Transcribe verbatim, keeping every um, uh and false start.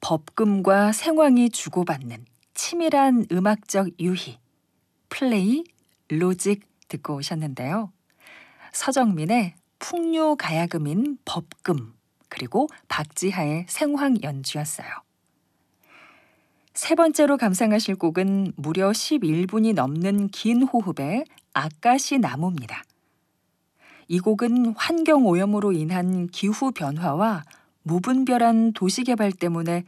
법금과 생황이 주고받는 치밀한 음악적 유희, 플레이, 로직 듣고 오셨는데요. 서정민의 풍류 가야금인 법금, 그리고 박지하의 생황 연주였어요. 세 번째로 감상하실 곡은 무려 십일 분이 넘는 긴 호흡의 아까시 나무입니다. 이 곡은 환경오염으로 인한 기후변화와 무분별한 도시개발 때문에